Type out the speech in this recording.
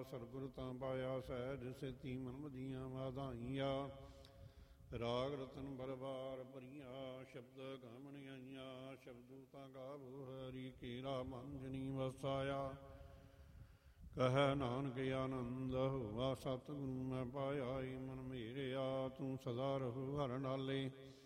ਸਤਿਗੁਰ ਤਾਂ ਪਾਇਆ ਸਹਿਜ ਸੇਤੀ ਮਨ ਮਦੀਆਂ ਵਾਧਾਈਆ। ਰਾਗ ਰਤਨ ਬਰਬਾਰ ਭਰੀਆ ਸ਼ਬਦ ਗਾਵਣ ਆਈਆ। ਸ਼ਬਦੂ ਤਾਂ ਗਾਵੋ ਹਰੀ ਕੇਰਾ ਮਨ ਜਨੀ ਵਸਾਇਆ। ਕਹਿ ਨਾਨਕ ਆਨੰਦ ਹੋਆ ਸਤਿਗੁਰੂ ਮੈਂ ਪਾਇਆ। ਮਨ ਮੇਰਿਆ ਤੂੰ ਸਦਾ ਰਹੋ ਹਰ ਨਾਲੇ।